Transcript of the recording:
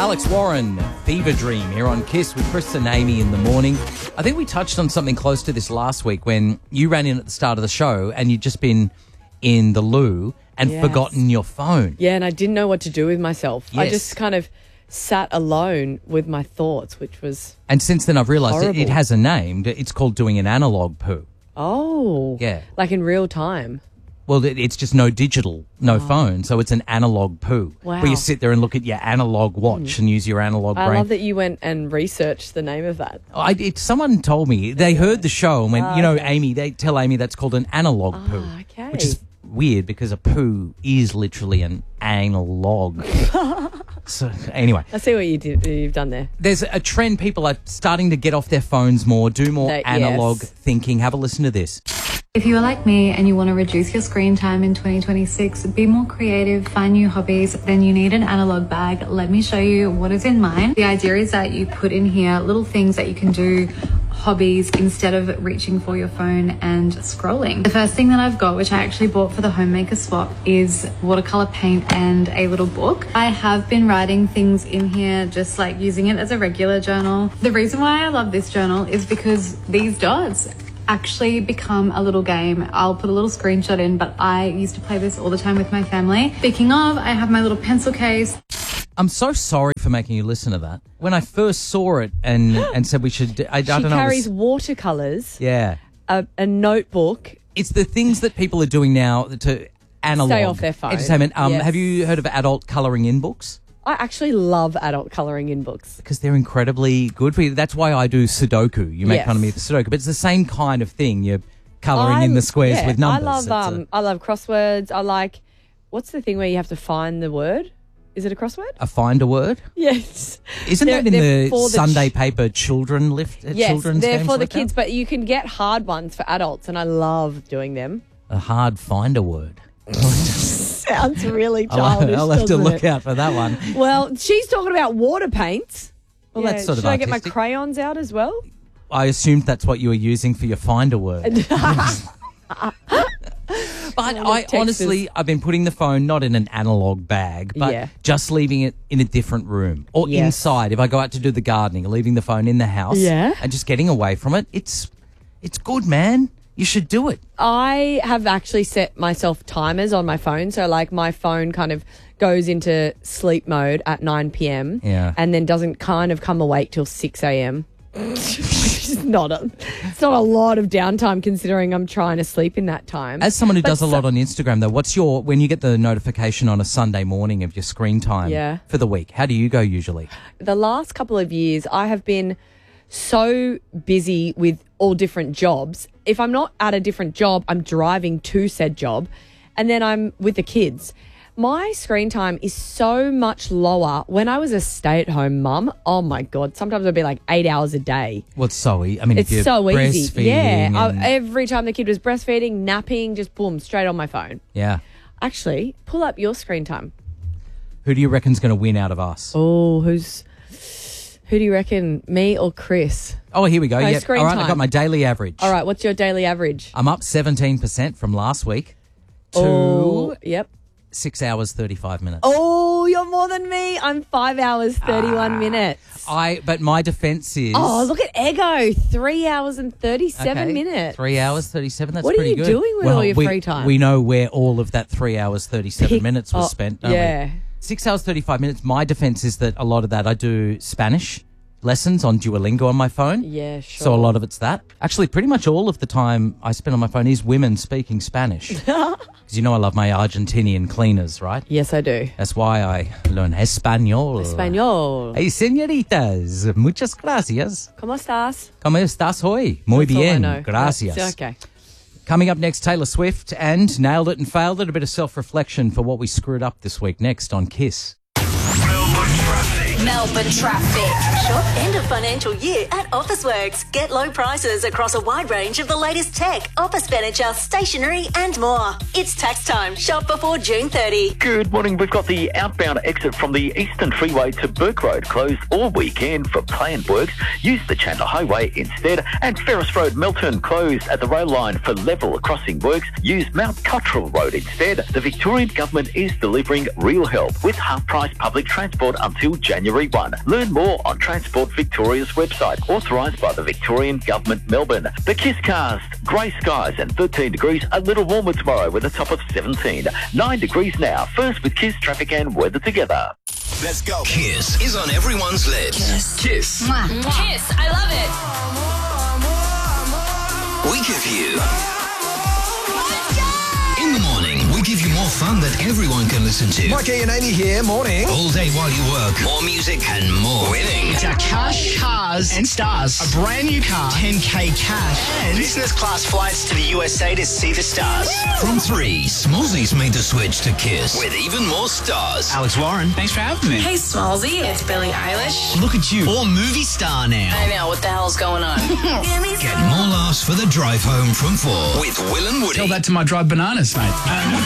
Alex Warren, Fever Dream, here on KISS with Chris and Amy in the morning. I think we touched on something close to this last week when you ran in at the start of the show and you'd just been in the loo and forgotten your phone. Yeah, and I didn't know what to do with myself. Yes. I just kind of sat alone with my thoughts, which was And since then I've realised it horrible. has a name. It's called doing an analog poo. Yeah. like in real time. Well, it's just no digital, no phone, so it's an analog poo. Wow. Where you sit there and look at your analog watch and use your analog brain. I love that you went and researched the name of that. Someone told me, they heard the show and went, Amy, they tell Amy that's called an analog poo. Okay. Which is weird because a poo is literally an analog. So anyway, I see what you've done there. there's a trend. People are starting to get off their phones more, do more analog Yes. thinking. Have a listen to this. If you are like me and you want to reduce your screen time in 2026, be more creative, find new hobbies, then you need an analog bag. Let me show you what is in mine. The idea is that you put in here little things that you can do, hobbies, instead of reaching for your phone and scrolling. The first thing that I've got, which I actually bought for the homemaker swap, is watercolor paint and a little book. I have been writing things in here, just like using it as a regular journal. The reason why I love this journal is because these dots actually become a little game. I'll put a little screenshot in, but I used to play this all the time with my family. Speaking of, I have my little pencil case. I'm so sorry for making you listen to that. When I first saw it and said we should, I don't know. She carries watercolours, Yeah. a notebook. It's the things that people are doing now to analog. Stay off their phone. Entertainment. Yes. Have you heard of adult colouring in books? I actually love adult colouring in books. Because they're incredibly good for you. That's why I do Sudoku. You make Yes. fun of me for Sudoku, but it's the same kind of thing. You're colouring in the squares with numbers. I love crosswords. I like, what's the thing where you have to find the word? Is it a crossword? A find a word? Yes. Isn't that in they're the for Sunday paper children lift? Yes, Children's they're games for the like that? kids, but you can get hard ones for adults, and I love doing them. A hard find a word. Sounds really childish. I'll have to doesn't look it? out for that one. Well, she's talking about water paints. Well, that's sort of Should I get my artistic. crayons out as well? I assumed that's what you were using for your find a word. But I've been putting the phone not in an analog bag, but just leaving it in a different room or inside. If I go out to do the gardening, leaving the phone in the house and just getting away from it, it's good, man. You should do it. I have actually set myself timers on my phone. So, like, my phone kind of goes into sleep mode at 9 p.m. and then doesn't kind of come awake till 6 a.m. It's not a lot of downtime considering I'm trying to sleep in that time. As someone who does a lot on Instagram, though, when you get the notification on a Sunday morning of your screen time for the week, how do you go usually? The last couple of years, I have been so busy with all different jobs. If I'm not at a different job, I'm driving to said job, and then I'm with the kids. My screen time is so much lower. When I was a stay-at-home mum, oh my God, sometimes it'd be like 8 hours a day. Well, it's so easy. I mean, It's if you're so easy. breastfeeding Yeah. and- Every time the kid was breastfeeding, napping, just boom, straight on my phone. yeah. Actually, pull up your screen time. Who do you reckon's going to win out of us? Oh, who do you reckon, me or Chris? Oh, here we go. No, Yep. screen All right, time. I got my daily average. All right, what's your daily average? I'm up 17% from last week to Oh, yep. 6 hours, 35 minutes. Oh, you're more than me. I'm 5 hours, 31 minutes. But my defense is... Oh, look at Ego. 3 hours and 37 minutes. 3 hours, 37. That's What are pretty you good. doing with all your free time? We know where all of that 3 hours, 37 minutes was spent, don't yeah. we? 6 hours, 35 minutes. My defense is that a lot of that I do Spanish lessons on Duolingo on my phone. Yeah, sure. So a lot of it's that. Actually, pretty much all of the time I spend on my phone is women speaking Spanish. Because you know I love my Argentinian cleaners, right? Yes, I do. That's why I learn Español. Español. Hey, señoritas, muchas gracias. ¿Cómo estás? ¿Cómo estás hoy? Muy That's all I bien, know. gracias. Okay. Coming up next, Taylor Swift and Nailed It and Failed It. A bit of self-reflection for what we screwed up this week. Next on KISS. Melbourne Traffic. Shop end of financial year at Officeworks. Get low prices across a wide range of the latest tech, office furniture, stationery and more. It's tax time. Shop before June 30. Good morning. We've got the outbound exit from the Eastern Freeway to Burke Road closed all weekend for planned works. Use the Chandler Highway instead. And Ferris Road Milton closed at the rail line for level crossing works. Use Mount Cottrell Road instead. The Victorian Government is delivering real help with half-price public transport until January Category 1. Learn more on Transport Victoria's website, authorised by the Victorian Government, Melbourne. The Kiss Cast, grey skies and 13 degrees, a little warmer tomorrow with a top of 17. 9 degrees now. First with Kiss traffic and weather together. Let's go. Kiss is on everyone's lips. Kiss. Mwah. Kiss, I love it. We give you... In the morning, we give you more fun that everyone can listen to. Mikey and Amy here, morning. All day while you work. More music and more winning. It's our Cash, Cars and Stars. A brand new car, 10K cash. And business class flights to the USA to see the stars. From 3, Smallzy's made the switch to Kiss with even more stars. Alex Warren, thanks for having me. Hey, Smallzy, it's Billie Eilish. Look at you, all movie star now. I know, what the hell's going on? Get more laughs for the drive home from 4 with Will and Woody. Tell that to my dried bananas, mate.